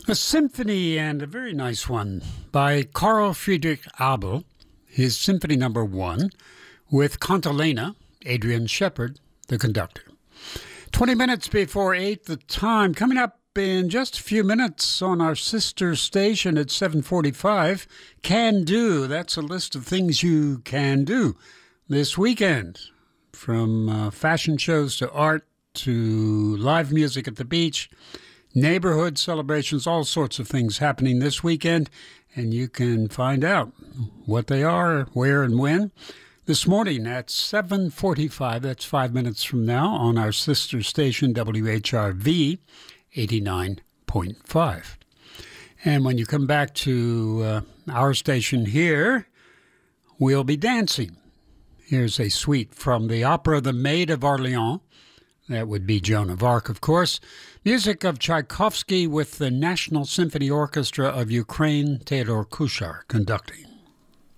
A symphony, and a very nice one, by Carl Friedrich Abel, his Symphony Number 1, with Cantilena, Adrian Shepard, the conductor. 20 minutes before 8, the time. Coming up in just a few minutes on our sister station at 7:45, Can Do. That's a list of things you can do this weekend, from fashion shows to art to live music at the beach, neighborhood celebrations, all sorts of things happening this weekend, and you can find out what they are, where, and when this morning at 7:45. That's 5 minutes from now on our sister station, WHRV 89.5. And when you come back to our station here, we'll be dancing. Here's a suite from the opera The Maid of Orleans. That would be Joan of Arc, of course. Music of Tchaikovsky with the National Symphony Orchestra of Ukraine, Theodore Kuchar conducting.